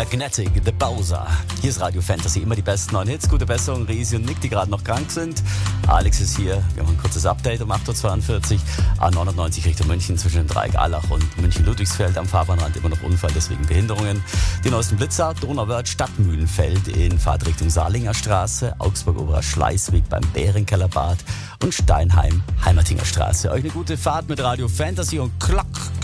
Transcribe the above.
Magnetic, The Bowser. Hier ist Radio Fantasy, immer die besten neuen Hits, gute Besserung, Risi und Nick, die gerade noch krank sind. Alex ist hier, wir haben ein kurzes Update um 8.42 Uhr. A99 Richtung München zwischen dem Dreieck Allach und München-Ludwigsfeld am Fahrbahnrand immer noch Unfall, deswegen Behinderungen. Die neuesten Blitzer, Donauwörth, Stadtmühlenfeld in Fahrtrichtung Saarlinger Straße, Augsburg-Oberer Schleißweg beim Bärenkellerbad und Steinheim, Heimertinger Straße. Euch eine gute Fahrt mit Radio Fantasy und Klock,